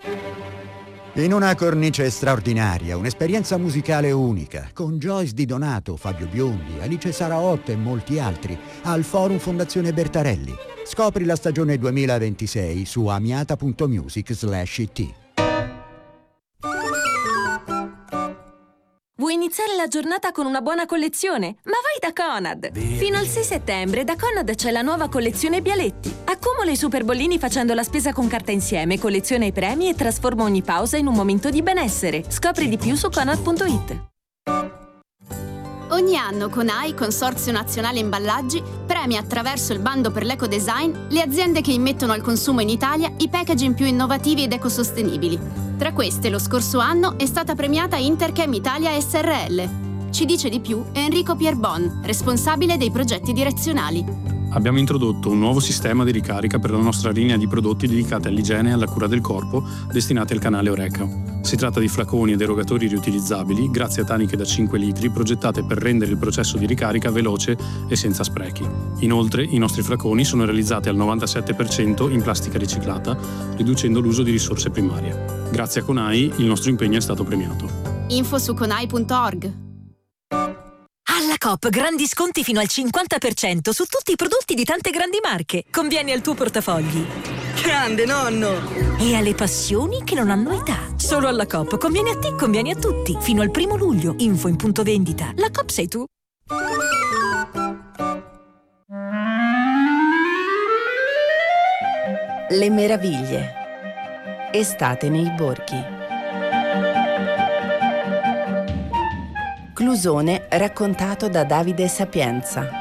In una cornice straordinaria, un'esperienza musicale unica, con Joyce Di Donato, Fabio Biondi, Alice Saraotto e molti altri, al Forum Fondazione Bertarelli. Scopri la stagione 2026 su amiata.music/it. Vuoi iniziare la giornata con una buona collezione? Ma vai da Conad! Fino al 6 settembre da Conad c'è la nuova collezione Bialetti. Accumula i super bollini facendo la spesa con carta insieme, colleziona i premi e trasforma ogni pausa in un momento di benessere. Scopri di più su Conad.it. Ogni anno CONAI, Consorzio Nazionale Imballaggi, premia attraverso il bando per l'ecodesign le aziende che immettono al consumo in Italia i packaging più innovativi ed ecosostenibili. Tra queste, lo scorso anno è stata premiata Interchem Italia SRL. Ci dice di più Enrico Pierbon, responsabile dei progetti direzionali. Abbiamo introdotto un nuovo sistema di ricarica per la nostra linea di prodotti dedicati all'igiene e alla cura del corpo, destinati al canale Oreca. Si tratta di flaconi ed erogatori riutilizzabili, grazie a taniche da 5 litri, progettate per rendere il processo di ricarica veloce e senza sprechi. Inoltre, i nostri flaconi sono realizzati al 97% in plastica riciclata, riducendo l'uso di risorse primarie. Grazie a CONAI, il nostro impegno è stato premiato. Info su conai.org. Alla Coop grandi sconti fino al 50% su tutti i prodotti di tante grandi marche. Convieni al tuo portafogli. Grande nonno! E alle passioni che non hanno età. Solo alla Coop. Convieni a te, convieni a tutti. Fino al 1 luglio. Info in punto vendita. La Coop sei tu. Le meraviglie. Estate nei borghi. Clusone raccontato da Davide Sapienza.